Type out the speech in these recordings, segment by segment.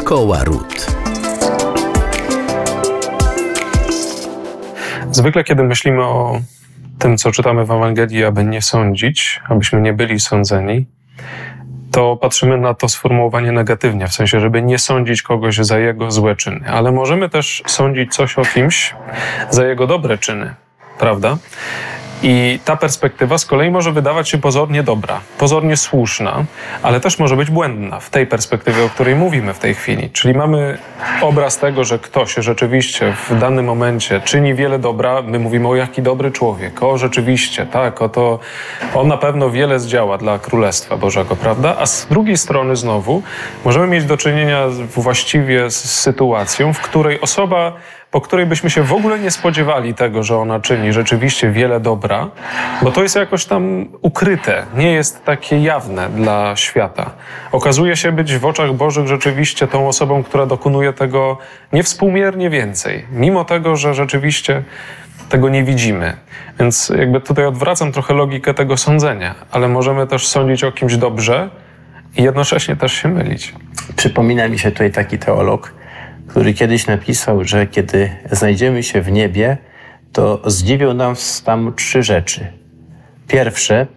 Szkoła Ród. Zwykle, kiedy myślimy o tym, co czytamy w Ewangelii, aby nie sądzić, abyśmy nie byli sądzeni, to patrzymy na to sformułowanie negatywnie, w sensie, żeby nie sądzić kogoś za jego złe czyny. Ale możemy też sądzić coś o kimś za jego dobre czyny, prawda? I ta perspektywa z kolei może wydawać się pozornie dobra, pozornie słuszna, ale też może być błędna w tej perspektywie, o której mówimy w tej chwili. Czyli mamy obraz tego, że ktoś rzeczywiście w danym momencie czyni wiele dobra, my mówimy, o jaki dobry człowiek, o rzeczywiście, tak, oto on na pewno wiele zdziała dla Królestwa Bożego, prawda? A z drugiej strony znowu możemy mieć do czynienia właściwie z sytuacją, w której osoba, po której byśmy się w ogóle nie spodziewali tego, że ona czyni rzeczywiście wiele dobra, bo to jest jakoś tam ukryte, nie jest takie jawne dla świata. Okazuje się być w oczach Bożych rzeczywiście tą osobą, która dokonuje tego niewspółmiernie więcej, mimo tego, że rzeczywiście tego nie widzimy. Więc jakby tutaj odwracam trochę logikę tego sądzenia, ale możemy też sądzić o kimś dobrze i jednocześnie też się mylić. Przypomina mi się tutaj taki teolog, który kiedyś napisał, że kiedy znajdziemy się w niebie, to zdziwią nas tam 3 rzeczy. Pierwsze,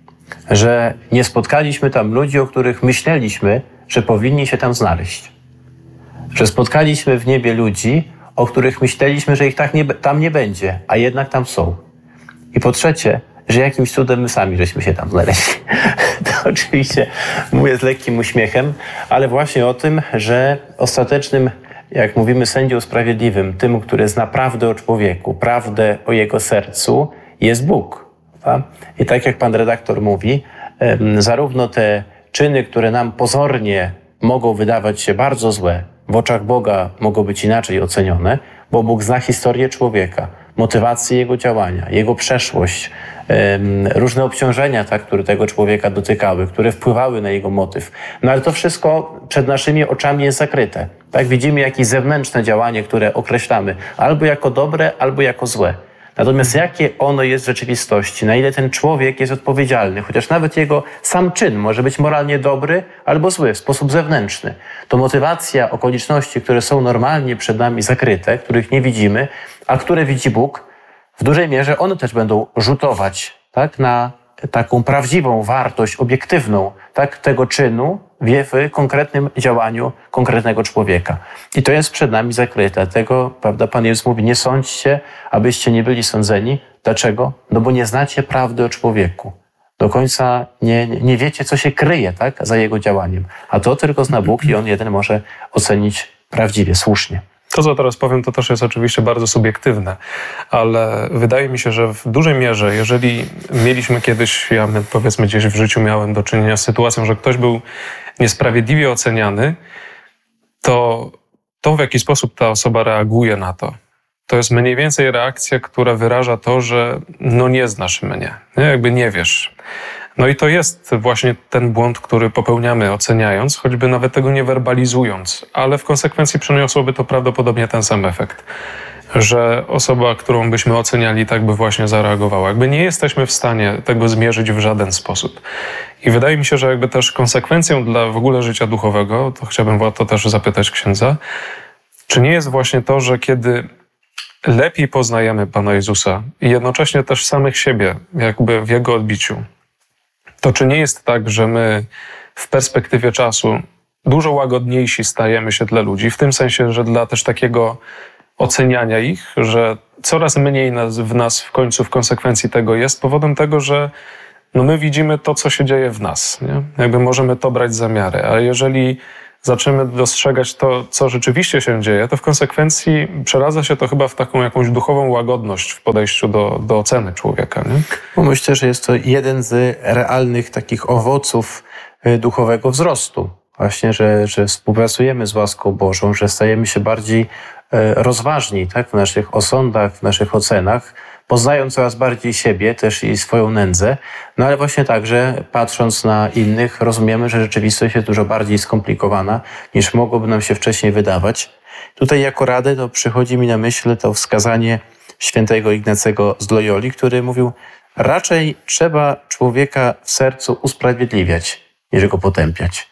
że nie spotkaliśmy tam ludzi, o których myśleliśmy, że powinni się tam znaleźć. Że spotkaliśmy w niebie ludzi, o których myśleliśmy, że ich tam nie będzie, a jednak tam są. I po trzecie, że jakimś cudem my sami żeśmy się tam znaleźli. To oczywiście mówię z lekkim uśmiechem, ale właśnie o tym, że ostatecznym, jak mówimy, sędzią sprawiedliwym, tym, który zna prawdę o człowieku, prawdę o jego sercu, jest Bóg. Tak? I tak jak pan redaktor mówi, zarówno te czyny, które nam pozornie mogą wydawać się bardzo złe, w oczach Boga mogą być inaczej ocenione, bo Bóg zna historię człowieka, motywację jego działania, jego przeszłość, różne obciążenia, tak, które tego człowieka dotykały, które wpływały na jego motyw. No ale to wszystko przed naszymi oczami jest zakryte. Tak, widzimy jakieś zewnętrzne działanie, które określamy albo jako dobre, albo jako złe. Natomiast jakie ono jest w rzeczywistości, na ile ten człowiek jest odpowiedzialny, chociaż nawet jego sam czyn może być moralnie dobry albo zły w sposób zewnętrzny, to motywacja, okoliczności, które są normalnie przed nami zakryte, których nie widzimy, a które widzi Bóg, w dużej mierze one też będą rzutować, tak, na taką prawdziwą wartość obiektywną, tak, tego czynu w konkretnym działaniu konkretnego człowieka. I to jest przed nami zakryte. Dlatego, prawda, Pan Jezus mówi, nie sądźcie, abyście nie byli sądzeni. Dlaczego? No bo nie znacie prawdy o człowieku. Do końca nie wiecie, co się kryje, tak, za jego działaniem. A to tylko zna Bóg i On jeden może ocenić prawdziwie, słusznie. To, co teraz powiem, to też jest oczywiście bardzo subiektywne, ale wydaje mi się, że w dużej mierze, jeżeli mieliśmy kiedyś, ja powiedzmy gdzieś w życiu miałem do czynienia z sytuacją, że ktoś był niesprawiedliwie oceniany, to w jaki sposób ta osoba reaguje na to jest mniej więcej reakcja, która wyraża to, że no nie znasz mnie, nie? Jakby nie wiesz. No i to jest właśnie ten błąd, który popełniamy oceniając, choćby nawet tego nie werbalizując, ale w konsekwencji przyniosłoby to prawdopodobnie ten sam efekt, że osoba, którą byśmy oceniali, tak by właśnie zareagowała. Jakby nie jesteśmy w stanie tego zmierzyć w żaden sposób. I wydaje mi się, że jakby też konsekwencją dla w ogóle życia duchowego, to chciałbym o to też zapytać księdza, czy nie jest właśnie to, że kiedy lepiej poznajemy Pana Jezusa i jednocześnie też samych siebie, jakby w Jego odbiciu, to czy nie jest tak, że my w perspektywie czasu dużo łagodniejsi stajemy się dla ludzi, w tym sensie, że dla też takiego oceniania ich, że coraz mniej w nas w końcu w konsekwencji tego jest powodem tego, że no my widzimy to, co się dzieje w nas, nie? Jakby możemy to brać za miarę, ale jeżeli zaczniemy dostrzegać to, co rzeczywiście się dzieje, to w konsekwencji przeradza się to chyba w taką jakąś duchową łagodność w podejściu do oceny człowieka, nie? Bo myślę, że jest to jeden z realnych takich owoców duchowego wzrostu. Właśnie, że współpracujemy z łaską Bożą, że stajemy się bardziej rozważni, tak, w naszych osądach, w naszych ocenach, poznają coraz bardziej siebie też i swoją nędzę, no ale właśnie także patrząc na innych rozumiemy, że rzeczywistość jest dużo bardziej skomplikowana niż mogłoby nam się wcześniej wydawać. Tutaj jako radę to przychodzi mi na myśl to wskazanie świętego Ignacego z Loyoli, który mówił, raczej trzeba człowieka w sercu usprawiedliwiać, niż go potępiać.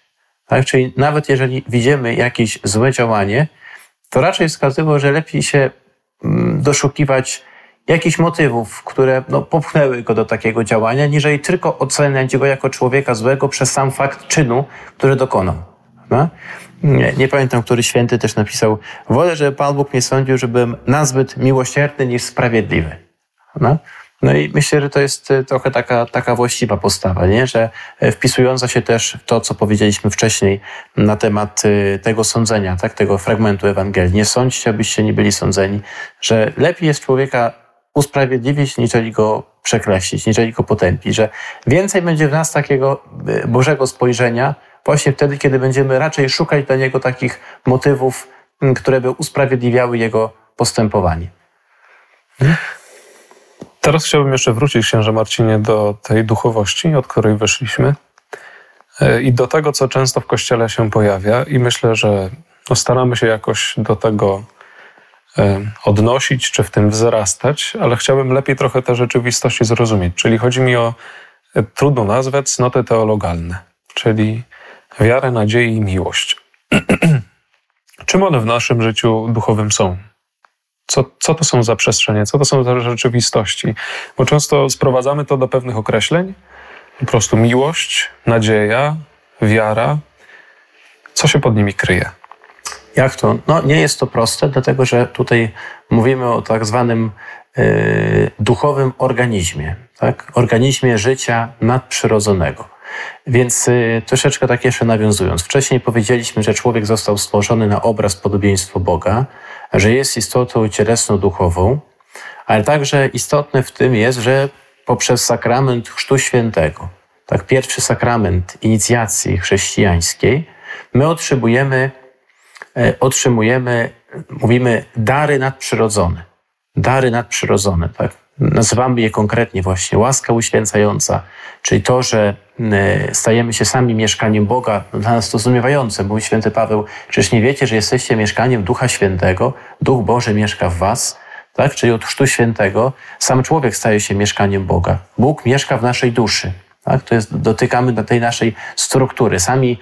Tak? Czyli nawet jeżeli widzimy jakieś złe działanie, to raczej wskazywało, że lepiej się doszukiwać jakichś motywów, które popchnęły go do takiego działania, niżeli tylko oceniać go jako człowieka złego przez sam fakt czynu, który dokonał. No? Nie pamiętam, który święty też napisał: wolę, żeby Pan Bóg mnie sądził, że byłem nazbyt miłosierny niż sprawiedliwy. No i myślę, że to jest trochę taka właściwa postawa, nie? Że wpisująca się też w to, co powiedzieliśmy wcześniej na temat tego sądzenia, tak? Tego fragmentu Ewangelii. Nie sądźcie, abyście nie byli sądzeni, że lepiej jest człowieka usprawiedliwić, niżeli go przekreślić, niżeli go potępić, że więcej będzie w nas takiego Bożego spojrzenia właśnie wtedy, kiedy będziemy raczej szukać dla niego takich motywów, które by usprawiedliwiały jego postępowanie. Teraz chciałbym jeszcze wrócić, księże Marcinie, do tej duchowości, od której wyszliśmy, i do tego, co często w Kościele się pojawia, i myślę, że staramy się jakoś do tego odnosić, czy w tym wzrastać, ale chciałbym lepiej trochę te rzeczywistości zrozumieć. Czyli chodzi mi o trudną nazwę cnoty teologalne, czyli wiarę, nadzieję i miłość. Czym one w naszym życiu duchowym są? Co to są za przestrzenie? Co to są za rzeczywistości? Bo często sprowadzamy to do pewnych określeń. Po prostu miłość, nadzieja, wiara. Co się pod nimi kryje? Jak to? Nie jest to proste, dlatego że tutaj mówimy o tak zwanym duchowym organizmie. Tak? Organizmie życia nadprzyrodzonego. Więc troszeczkę tak jeszcze nawiązując. Wcześniej powiedzieliśmy, że człowiek został stworzony na obraz, podobieństwo Boga, że jest istotą cielesno-duchową, ale także istotne w tym jest, że poprzez sakrament Chrztu Świętego, tak, pierwszy sakrament inicjacji chrześcijańskiej, my otrzymujemy, mówimy, dary nadprzyrodzone. Dary nadprzyrodzone, tak? Nazywamy je konkretnie właśnie łaska uświęcająca, czyli to, że stajemy się sami mieszkaniem Boga, dla nas to zdumiewające. Mówi święty Paweł: przecież nie wiecie, że jesteście mieszkaniem Ducha Świętego, Duch Boży mieszka w was, tak? Czyli od Chrztu Świętego sam człowiek staje się mieszkaniem Boga. Bóg mieszka w naszej duszy. Tak? To jest, dotykamy do tej naszej struktury. Sami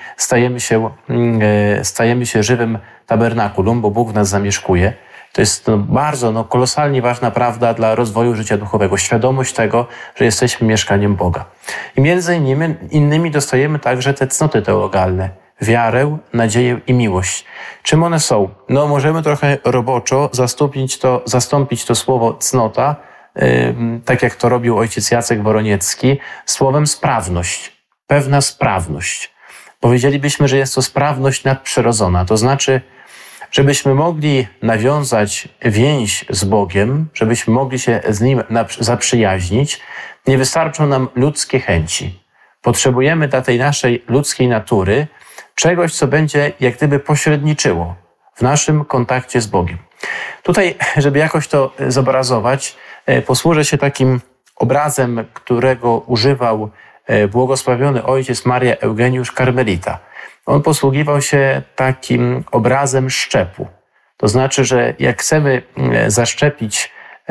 stajemy się żywym tabernakulum, bo Bóg w nas zamieszkuje. To jest bardzo kolosalnie ważna prawda dla rozwoju życia duchowego. Świadomość tego, że jesteśmy mieszkaniem Boga. I między innymi dostajemy także te cnoty teologalne. Wiarę, nadzieję i miłość. Czym one są? Możemy trochę roboczo zastąpić to słowo cnota, tak jak to robił ojciec Jacek Woroniecki, słowem sprawność. Pewna sprawność. Powiedzielibyśmy, że jest to sprawność nadprzyrodzona. To znaczy, żebyśmy mogli nawiązać więź z Bogiem, żebyśmy mogli się z Nim zaprzyjaźnić, nie wystarczą nam ludzkie chęci. Potrzebujemy dla tej naszej ludzkiej natury czegoś, co będzie jak gdyby pośredniczyło w naszym kontakcie z Bogiem. Tutaj, żeby jakoś to zobrazować, posłużę się takim obrazem, którego używał błogosławiony ojciec Maria Eugeniusz Karmelita. On posługiwał się takim obrazem szczepu. To znaczy, że jak chcemy zaszczepić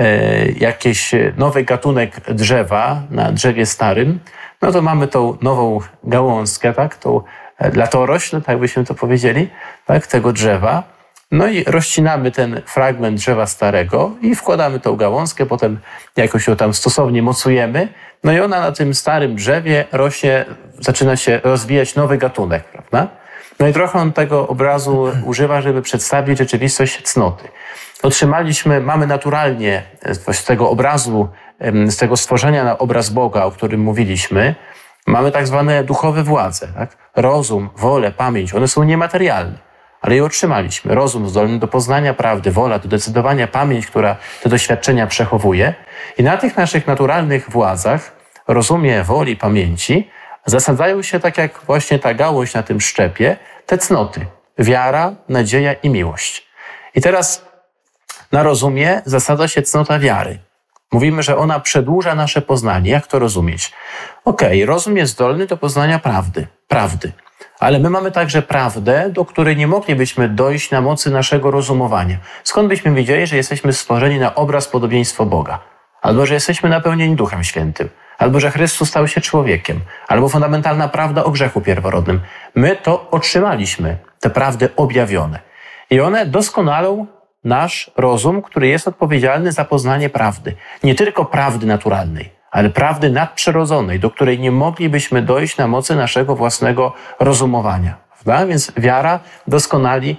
jakiś nowy gatunek drzewa na drzewie starym, to mamy tą nową gałązkę, tak? Tą latorośl, tak byśmy to powiedzieli, tak? Tego drzewa. I rozcinamy ten fragment drzewa starego i wkładamy tą gałązkę, potem jakoś ją tam stosownie mocujemy. I ona na tym starym drzewie rośnie, zaczyna się rozwijać nowy gatunek, prawda? I trochę on tego obrazu używa, żeby przedstawić rzeczywistość cnoty. Mamy naturalnie z tego obrazu, z tego stworzenia na obraz Boga, o którym mówiliśmy, mamy tak zwane duchowe władze, tak? Rozum, wolę, pamięć, one są niematerialne. Ale je otrzymaliśmy. Rozum zdolny do poznania prawdy, wola do decydowania, pamięć, która te doświadczenia przechowuje. I na tych naszych naturalnych władzach, rozumie, woli, pamięci, zasadzają się, tak jak właśnie ta gałąź na tym szczepie, te cnoty. Wiara, nadzieja i miłość. I teraz na rozumie zasadza się cnota wiary. Mówimy, że ona przedłuża nasze poznanie. Jak to rozumieć? Rozum jest zdolny do poznania prawdy. Ale my mamy także prawdę, do której nie moglibyśmy dojść na mocy naszego rozumowania. Skąd byśmy wiedzieli, że jesteśmy stworzeni na obraz, podobieństwo Boga? Albo że jesteśmy napełnieni Duchem Świętym? albo że Chrystus stał się człowiekiem, albo fundamentalna prawda o grzechu pierworodnym. My to otrzymaliśmy, te prawdy objawione. I one doskonalą nasz rozum, który jest odpowiedzialny za poznanie prawdy. Nie tylko prawdy naturalnej, ale prawdy nadprzyrodzonej, do której nie moglibyśmy dojść na mocy naszego własnego rozumowania. Prawda? Więc wiara doskonali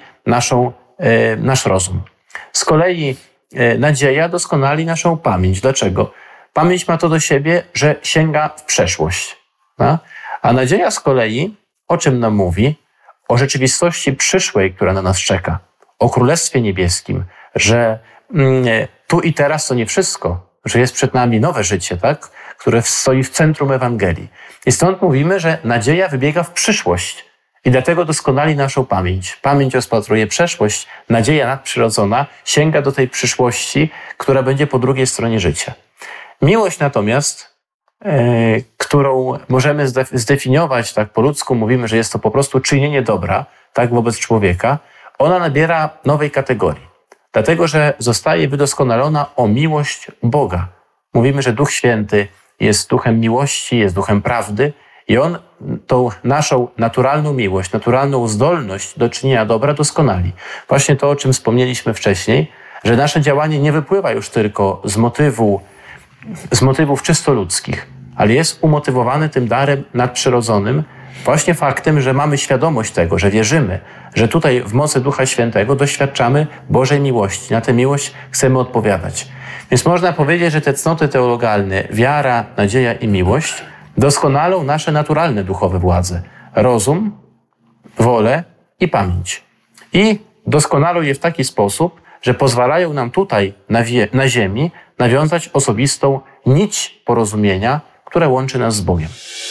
nasz rozum. Z kolei nadzieja doskonali naszą pamięć. Dlaczego? Pamięć ma to do siebie, że sięga w przeszłość. Prawda? A nadzieja z kolei o czym nam mówi? O rzeczywistości przyszłej, która na nas czeka. O Królestwie Niebieskim, że tu i teraz to nie wszystko, że jest przed nami nowe życie, tak? Które stoi w centrum Ewangelii. I stąd mówimy, że nadzieja wybiega w przyszłość i dlatego doskonali naszą pamięć. Pamięć rozpatruje przeszłość, nadzieja nadprzyrodzona sięga do tej przyszłości, która będzie po drugiej stronie życia. Miłość natomiast, którą możemy zdefiniować, tak po ludzku mówimy, że jest to po prostu czynienie dobra, tak, wobec człowieka, ona nabiera nowej kategorii. Dlatego, że zostaje wydoskonalona o miłość Boga. Mówimy, że Duch Święty jest duchem miłości, jest duchem prawdy i on tą naszą naturalną miłość, naturalną zdolność do czynienia dobra doskonali. Właśnie to, o czym wspomnieliśmy wcześniej, że nasze działanie nie wypływa już tylko z motywów czysto ludzkich, ale jest umotywowane tym darem nadprzyrodzonym, właśnie faktem, że mamy świadomość tego, że wierzymy, że tutaj w mocy Ducha Świętego doświadczamy Bożej miłości. Na tę miłość chcemy odpowiadać. Więc można powiedzieć, że te cnoty teologalne, wiara, nadzieja i miłość, doskonalą nasze naturalne duchowe władze. Rozum, wolę i pamięć. I doskonalą je w taki sposób, że pozwalają nam tutaj, na ziemi, nawiązać osobistą nić porozumienia, która łączy nas z Bogiem.